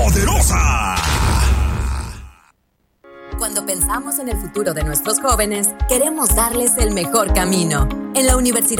poderosa. Cuando pensamos en el futuro de nuestros jóvenes, queremos darles el mejor camino. En la Universidad